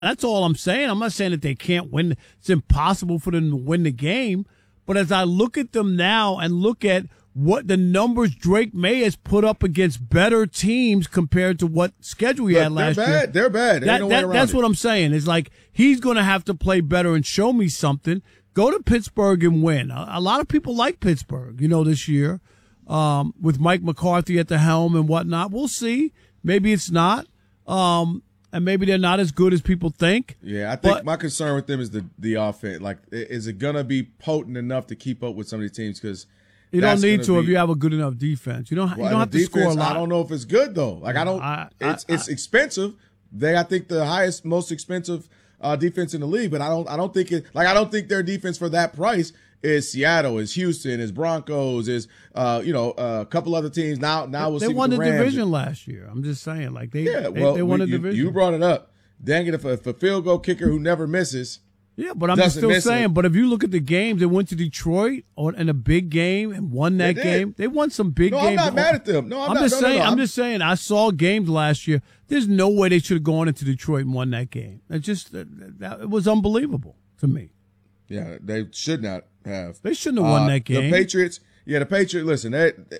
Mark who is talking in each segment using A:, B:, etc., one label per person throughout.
A: That's all I'm saying. I'm not saying that they can't win. It's impossible for them to win the game. But as I look at them now and look at what the numbers Drake May has put up against better teams compared to what schedule he had last year.
B: They're bad.
A: That's what I'm saying. It's like he's going to have to play better and show me something. Go to Pittsburgh and win. A lot of people like Pittsburgh, this year with Mike McCarthy at the helm and whatnot. We'll see. Maybe it's not. And maybe they're not as good as people think.
B: Yeah, I think my concern with them is the offense. Like, is it going to be potent enough to keep up with some of these teams? Because
A: you don't need to if you have a good enough defense. You don't have to score a lot.
B: I don't know if it's good, though. Like, it's expensive. I think the highest, most expensive defense in the league, but I don't think their defense for that price is Seattle, is Houston, is Broncos, is a couple other teams. Now we'll see.
A: They won the
B: Rams
A: division last year. I'm just saying, like they won a division.
B: You brought it up. Dang it, if a field goal kicker who never misses.
A: Yeah, but I'm just still saying. But if you look at the games, they went to Detroit in a big game and won that game. They won some big games.
B: I'm not mad at them. No, I'm not.
A: I'm just saying. I saw games last year. There's no way they should have gone into Detroit and won that game. It was unbelievable to me.
B: Yeah, they should not have.
A: They shouldn't have won that game.
B: The Patriots. Listen,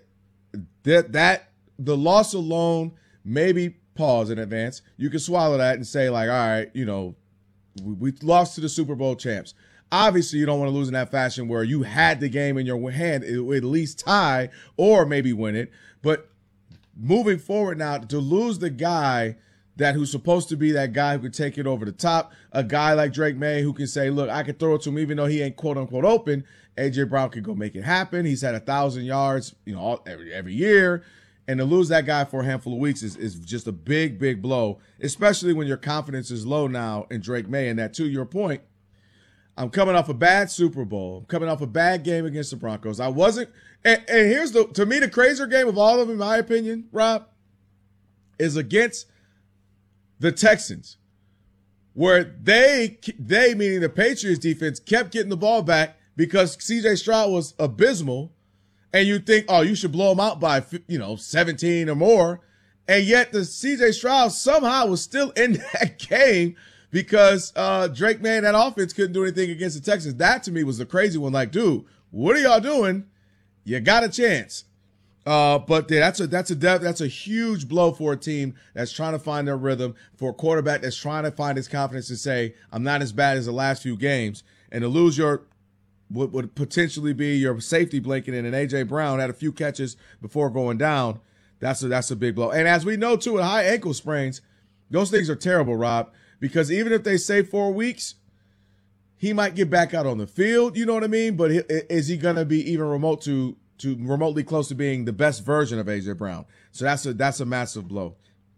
B: that the loss alone, maybe pause in advance. You can swallow that and say, like, all right, we lost to the Super Bowl champs. Obviously, you don't want to lose in that fashion where you had the game in your hand, at least tie or maybe win it. But moving forward now, to lose the guy who's supposed to be that guy who could take it over the top, a guy like Drake May who can say, look, I can throw it to him even though he ain't quote unquote open. A.J. Brown can go make it happen. He's had 1,000 yards, every year. And to lose that guy for a handful of weeks is just a big, big blow, especially when your confidence is low now in Drake May. And that, to your point, I'm coming off a bad Super Bowl. I'm coming off a bad game against the Broncos. I wasn't – and here's to me, the crazier game of all of them, in my opinion, Rob, is against the Texans, where they meaning the Patriots defense, kept getting the ball back because C.J. Stroud was abysmal. And you think, oh, you should blow them out by, 17 or more. And yet the C.J. Stroud somehow was still in that game because Drake May and that offense couldn't do anything against the Texans. That, to me, was the crazy one. Like, dude, what are y'all doing? You got a chance. But that's a huge blow for a team that's trying to find their rhythm, for a quarterback that's trying to find his confidence to say, I'm not as bad as the last few games. And to lose what would potentially be your safety blanket in an A.J. Brown, had a few catches before going down. That's a big blow. And as we know, too, with high ankle sprains, those things are terrible, Rob, because even if they say 4 weeks, he might get back out on the field. You know what I mean? But is he going to be even remotely close to being the best version of A.J. Brown? So that's a massive blow.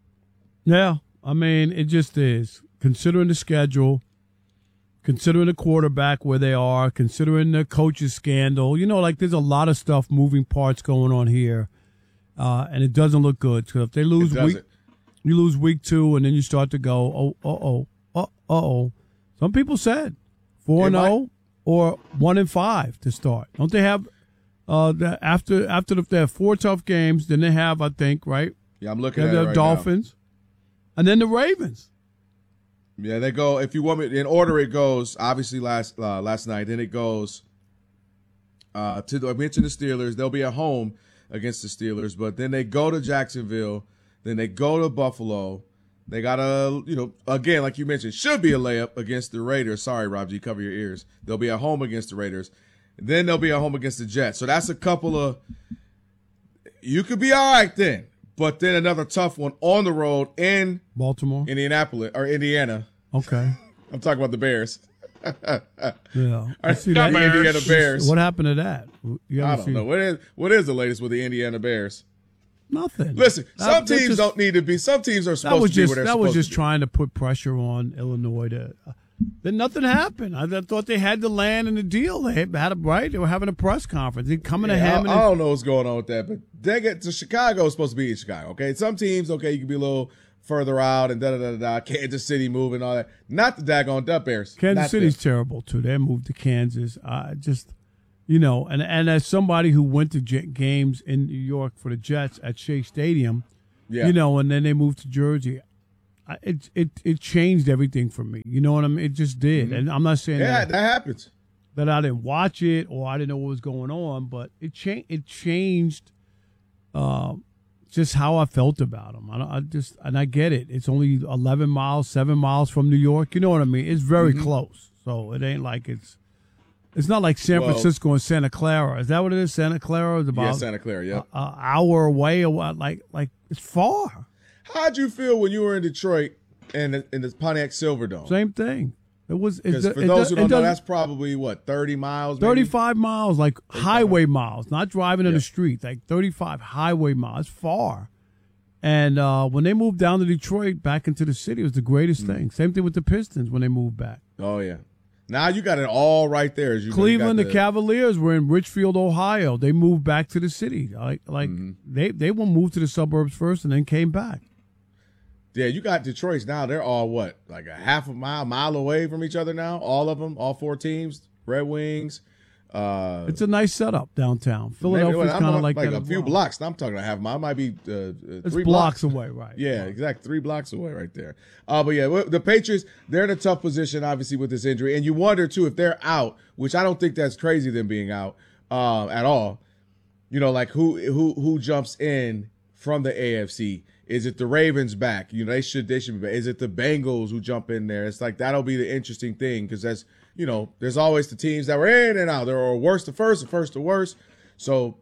A: Yeah, I mean, it just is. Considering the schedule, considering the quarterback where they are, considering the coach's scandal, there's a lot of stuff, moving parts going on here, and it doesn't look good. So if they lose you lose week 2, and then you start to go, Some people said 4-0 or 1-5 to start. Don't they have after they have 4 tough games? Then they have, I think, right?
B: Yeah, I'm looking at it right
A: Dolphins,
B: now.
A: And then the Ravens.
B: Yeah, they go, if you want me in order, it goes obviously last night. Then it goes I mentioned the Steelers. They'll be at home against the Steelers, but then they go to Jacksonville. Then they go to Buffalo. They got again, like you mentioned, should be a layup against the Raiders. Sorry, Rob G, cover your ears. They'll be at home against the Raiders. And then they'll be at home against the Jets. So that's a couple of – you could be all right then. But then another tough one on the road in
A: Baltimore,
B: Indianapolis, or Indiana.
A: Okay.
B: I'm talking about the Bears.
A: Yeah.
B: I see that. The Indiana Bears.
A: What happened to that?
B: I don't know. What is the latest with the Indiana Bears?
A: Nothing.
B: Listen, some teams don't need to be. Some teams are supposed to be where they're supposed to be. That was just
A: trying to put pressure on Illinois to. Then nothing happened. I thought they had the land and the deal. They had it right. They were having a press conference. They're coming to Hammond.
B: I don't know what's going on with that, but they get to Chicago. Is supposed to be in Chicago. Okay, some teams, you can be a little further out and da. Kansas City moving all that. Not the daggone Duck Bears.
A: Kansas City's terrible too. They moved to Kansas. And as somebody who went to games in New York for the Jets at Shea Stadium, and then they moved to Jersey. it changed everything for me. You know what I mean? It just did. And I'm not saying
B: that happens.
A: That I didn't watch it or I didn't know what was going on, but it changed just how I felt about him. I get it. It's only 11 miles, 7 miles from New York. You know what I mean? It's very close. So it ain't like it's not like San Francisco and Santa Clara. Is that what it is? Santa Clara is about
B: Santa Clara, yeah.
A: An hour away or what? Like it's far.
B: How'd you feel when you were in Detroit and in the Pontiac Silverdome?
A: Same thing. It was.
B: For those who don't know, that's probably what, 30 miles? Maybe?
A: 35 miles, like highway miles, not driving in the street. Like 35 highway miles. It's far. And when they moved down to Detroit, back into the city, it was the greatest thing. Same thing with the Pistons when they moved back.
B: Oh yeah. Now you got it all right there.
A: Cleveland, the Cavaliers were in Richfield, Ohio. They moved back to the city. They will move to the suburbs first and then came back.
B: Yeah, you got Detroit's now. They're all what, like a half a mile away from each other now. All of them, all 4 teams, Red Wings.
A: It's a nice setup downtown. Philadelphia's kind of like that.
B: A few blocks. I'm talking about half a mile. It might be 3
A: blocks away, right?
B: Yeah, exactly. 3 blocks away right there. But yeah, the Patriots, they're in a tough position, obviously, with this injury. And you wonder, too, if they're out, which I don't think that's crazy, them being out at all. You know, like who jumps in from the AFC? Is it the Ravens back? You know, they should be back. Is it the Bengals who jump in there? It's like that'll be the interesting thing because that's, you know, there's always the teams that were in and out. There are worst to first, first to worst. So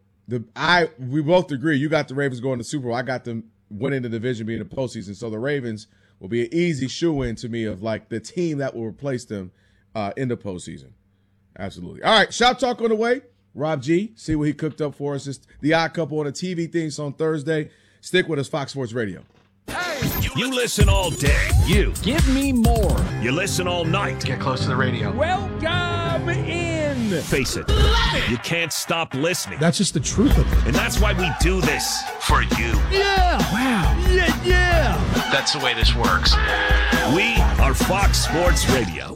B: we both agree. You got the Ravens going to the Super Bowl. I got them winning the division, being the postseason. So the Ravens will be an easy shoe-in to me of like the team that will replace them in the postseason. Absolutely. All right, Shop Talk on the way. Rob G, see what he cooked up for us. It's the Odd Couple on the TV things on Thursday. Stick with us, Fox Sports Radio.
C: Hey, you listen all day. You give me more. You listen all night.
D: Get close to the radio.
C: Welcome in. Face it, you can't stop listening.
D: That's just the truth of it.
C: And that's why we do this for you.
A: Yeah.
C: Wow.
A: Yeah.
D: That's the way this works.
C: We are Fox Sports Radio.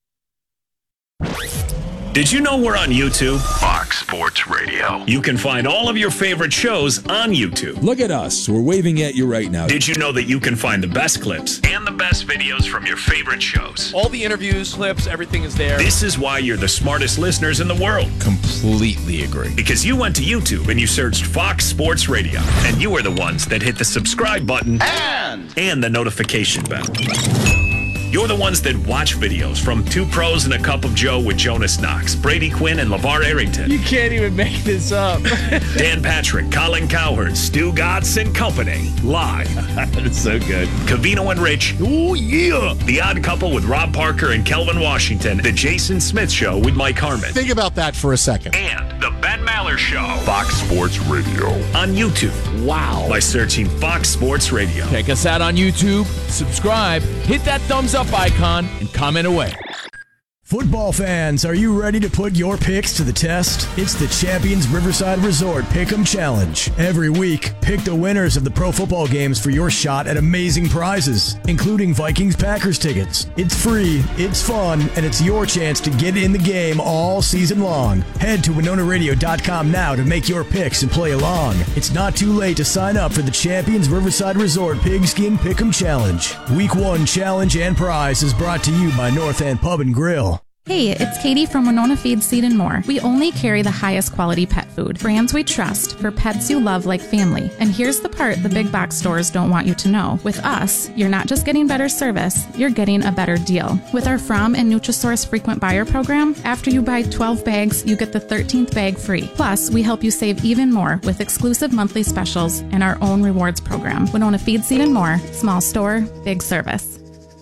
C: Did you know we're on YouTube?
E: Fox Sports Radio.
C: You can find all of your favorite shows on YouTube.
F: Look at us. We're waving at you right now.
C: Did you know that you can find the best clips and the best videos from your favorite shows?
G: All the interviews, clips, everything is there.
C: This is why you're the smartest listeners in the world.
F: Completely agree.
C: Because you went to YouTube and you searched Fox Sports Radio. And you are the ones that hit the subscribe button and the notification bell. You're the ones that watch videos from Two Pros and a Cup of Joe with Jonas Knox, Brady Quinn, and LeVar Arrington.
G: You can't even make this up.
C: Dan Patrick, Colin Cowherd, Stu Gatz and Company. Live.
G: That's so good.
C: Covino and Rich.
G: Oh, yeah.
C: The Odd Couple with Rob Parker and Kelvin Washington. The Jason Smith Show with Mike Harmon.
D: Think about that for a second.
C: And The Ben Maller Show.
E: Fox Sports Radio.
C: On YouTube.
G: Wow.
C: By searching Fox Sports Radio.
G: Check us out on YouTube. Subscribe. Hit that thumbs up icon and comment away.
H: Football fans, are you ready to put your picks to the test? It's the Champions Riverside Resort Pick'em Challenge. Every week, pick the winners of the pro football games for your shot at amazing prizes, including Vikings-Packers tickets. It's free, it's fun, and it's your chance to get in the game all season long. Head to WinonaRadio.com now to make your picks and play along. It's not too late to sign up for the Champions Riverside Resort Pigskin Pick'em Challenge. Week 1 challenge and prize is brought to you by North End Pub and Grill.
I: Hey, it's Katie from Winona Feed, Seed & More. We only carry the highest quality pet food, brands we trust for pets you love like family. And here's the part the big box stores don't want you to know. With us, you're not just getting better service, you're getting a better deal. With our From and Nutrisource frequent buyer program, after you buy 12 bags, you get the 13th bag free. Plus, we help you save even more with exclusive monthly specials and our own rewards program. Winona Feed, Seed & More. Small store, big service.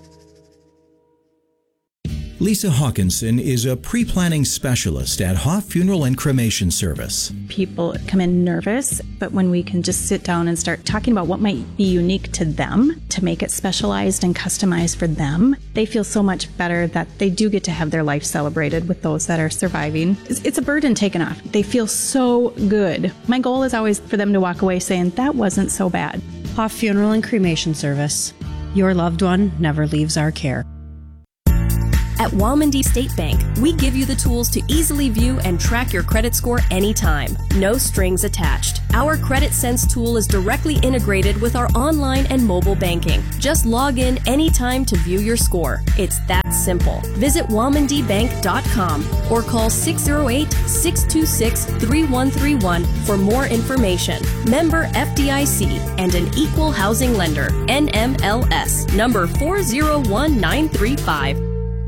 J: Lisa Hawkinson is a pre-planning specialist at Hoff Funeral and Cremation Service.
K: People come in nervous, but when we can just sit down and start talking about what might be unique to them to make it specialized and customized for them, they feel so much better that they do get to have their life celebrated with those that are surviving. It's a burden taken off. They feel so good. My goal is always for them to walk away saying, that wasn't so bad.
L: Hoff Funeral and Cremation Service. Your loved one never leaves our care. At Walmondie State Bank, we give you the tools to easily view and track your credit score anytime. No strings attached. Our Credit Sense tool is directly integrated with our online and mobile banking. Just log in anytime to view your score. It's that simple. Visit WalmonDieBank.com or call 608-626-3131 for more information. Member FDIC and an equal housing lender. NMLS number 401935.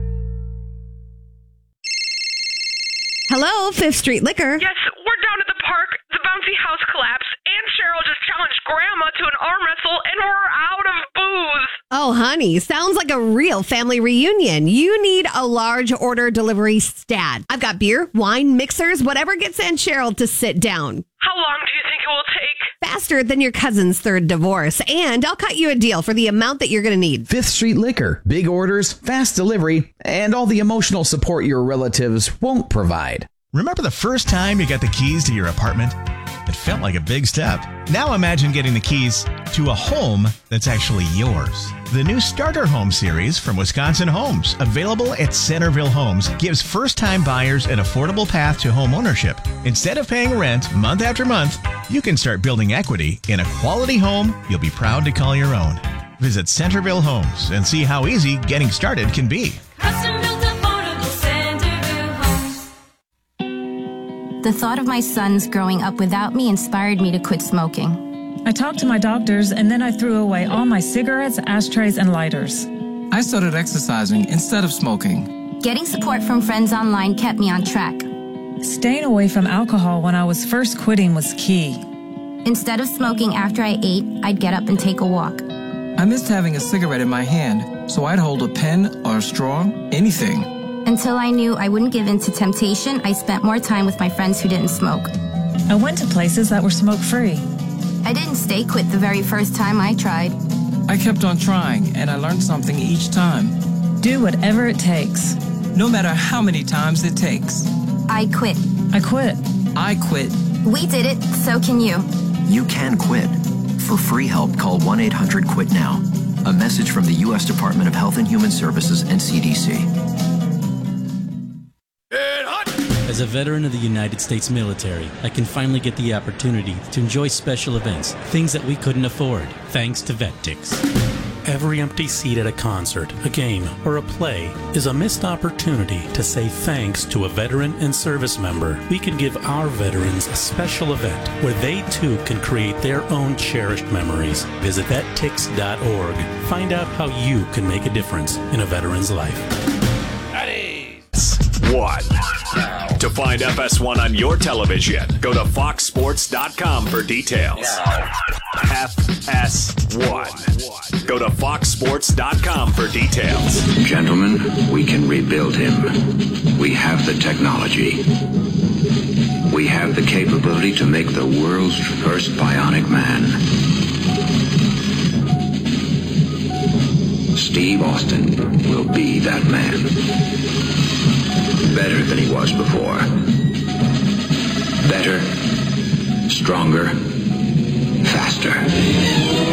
M: Hello, Fifth Street Liquor.
N: Yes, we're down at the park. The bouncy house collapsed. Aunt Cheryl just challenged Grandma to an arm wrestle, and we're out of booze.
M: Oh, honey, sounds like a real family reunion. You need a large order delivery stat. I've got beer, wine, mixers, whatever gets Aunt Cheryl to sit down.
N: How long do you think it will take?
M: Faster than your cousin's third divorce. And I'll cut you a deal for the amount that you're going to need.
O: Fifth Street Liquor. Big orders, fast delivery, and all the emotional support your relatives won't provide.
P: Remember the first time you got the keys to your apartment? It felt like a big step. Now imagine getting the keys to a home that's actually yours. The new Starter Home series from Wisconsin Homes, available at Centerville Homes, gives first-time buyers an affordable path to home ownership. Instead of paying rent month after month, you can start building equity in a quality home you'll be proud to call your own. Visit Centerville Homes and see how easy getting started can be.
Q: The thought of my sons growing up without me inspired me to quit smoking.
R: I talked to my doctors, and then I threw away all my cigarettes, ashtrays, and lighters.
S: I started exercising instead of smoking.
Q: Getting support from friends online kept me on track.
R: Staying away from alcohol when I was first quitting was key.
Q: Instead of smoking after I ate, I'd get up and take a walk.
S: I missed having a cigarette in my hand, so I'd hold a pen or a straw, anything.
Q: Until I knew I wouldn't give in to temptation, I spent more time with my friends who didn't smoke.
R: I went to places that were smoke-free.
Q: I didn't stay quit the very first time I tried.
S: I kept on trying, and I learned something each time.
R: Do whatever it takes.
S: No matter how many times it takes.
Q: I quit.
R: I quit.
S: I quit.
Q: We did it, so can you.
T: You can quit. For free help, call 1-800-QUIT-NOW. A message from the U.S. Department of Health and Human Services and CDC.
U: As a veteran of the United States military, I can finally get the opportunity to enjoy special events, things that we couldn't afford, thanks to VetTix. Every empty seat at a concert, a game, or a play is a missed opportunity to say thanks to a veteran and service member. We can give our veterans a special event where they too can create their own cherished memories. Visit vettix.org. Find out how you can make a difference in a veteran's life.
C: One. To find FS1 on your television, go to foxsports.com for details. FS1. Go to foxsports.com for details.
V: Gentlemen, we can rebuild him. We have the technology. We have the capability to make the world's first bionic man. Steve Austin will be that man. Better than he was before. Better, stronger, faster.